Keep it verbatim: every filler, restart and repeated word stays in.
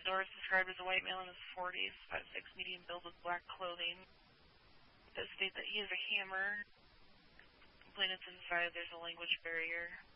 Doris described as a white male in his forties, five six, medium build with black clothing. It does state that he is a hammer. Complainants inside, there's a language barrier.